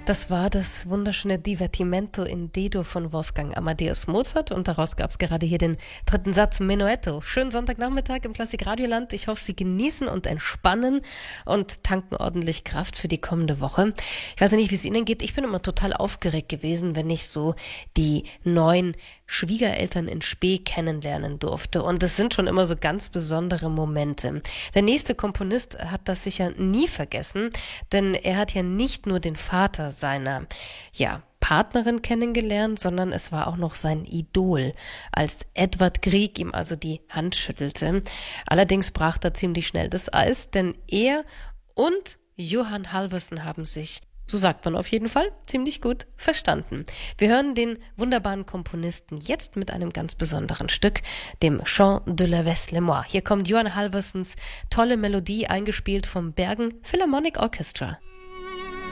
Das war das wunderschöne Divertimento in D-Dur von Wolfgang Amadeus Mozart und daraus gab es gerade hier den dritten Satz Menuetto. Schönen Sonntagnachmittag im Klassik-Radioland. Ich hoffe, Sie genießen und entspannen und tanken ordentlich Kraft für die kommende Woche. Ich weiß ja nicht, wie es Ihnen geht. Ich bin immer total aufgeregt gewesen, wenn ich so die neuen Schwiegereltern in Spee kennenlernen durfte. Und es sind schon immer so ganz besondere Momente. Der nächste Komponist hat das sicher nie vergessen, denn er hat ja nicht nur den Vater seiner, Partnerin kennengelernt, sondern es war auch noch sein Idol, als Edvard Grieg ihm also die Hand schüttelte. Allerdings brach da ziemlich schnell das Eis, denn er und Johan Halvorsen haben sich, so sagt man auf jeden Fall, ziemlich gut verstanden. Wir hören den wunderbaren Komponisten jetzt mit einem ganz besonderen Stück, dem Chant de la Vesse-les-Mois. Hier kommt Johan Halvorsens tolle Melodie, eingespielt vom Bergen Philharmonic Orchestra.